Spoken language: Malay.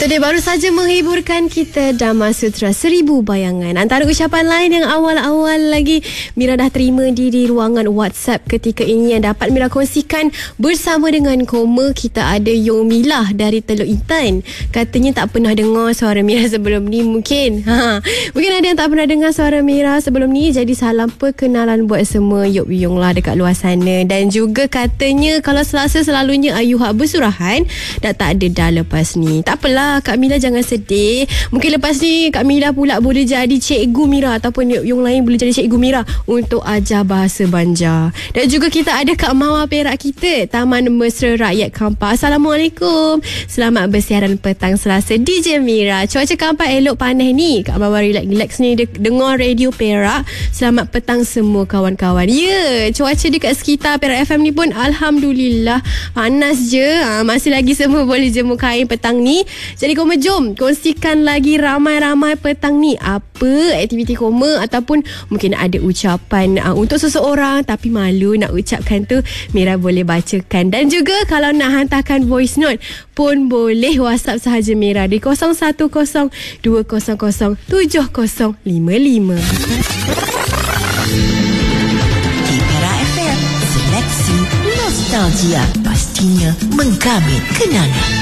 Tadi baru saja menghiburkan kita Dhamma Sutra 1000 Bayangan. Antara ucapan lain yang awal-awal lagi Mira dah terima di ruangan WhatsApp ketika ini yang dapat Mira kongsikan bersama dengan Koma. Kita ada Yong Milah dari Teluk Intan. Katanya tak pernah dengar suara Mira sebelum ni. Mungkin mungkin ada yang tak pernah dengar suara Mira sebelum ni. Jadi salam perkenalan buat semua Yong lah dekat luar sana. Dan juga katanya kalau Selasa selalunya Ayu hak bersurahan, dah tak ada dah lepas ni. Tak apalah Kak Mila, jangan sedih. Mungkin lepas ni Kak Mila pula boleh jadi Cikgu Mira ataupun yang lain boleh jadi Cikgu Mira untuk ajar bahasa Banjar. Dan juga kita ada Kak Mawar Perak kita, Taman Mesra Rakyat Kampar. Assalamualaikum. Selamat bersiaran petang Selasa DJ Mira. Cuaca Kampar elok panas ni. Kak Mawar relax ni dengar Radio Perak. Selamat petang semua kawan-kawan. Ya, cuaca dekat sekitar Perak FM ni pun Alhamdulillah panas je. Masih lagi semua boleh jemur kain petang ni. Jadi Koma jom kongsikan lagi ramai-ramai petang ni apa aktiviti Koma ataupun mungkin ada ucapan untuk seseorang tapi malu nak ucapkan tu, Mira boleh bacakan. Dan juga kalau nak hantarkan voice note pun boleh WhatsApp sahaja Mira di 0102007055. Di Perak FM, seleksi nostalgia pastinya menggamit kenangan.